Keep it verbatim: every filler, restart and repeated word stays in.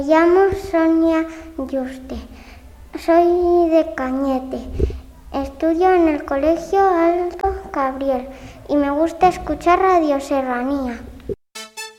Me llamo Sonia Yuste, soy de Cañete, estudio en el Colegio Alto Cabriel y me gusta escuchar Radio Serranía.